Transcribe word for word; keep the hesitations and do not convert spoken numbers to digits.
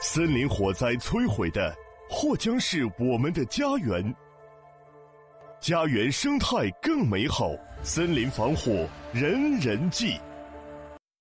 森林火灾摧毁的或将是我们的家园，家园生态更美好，森林防火人人记。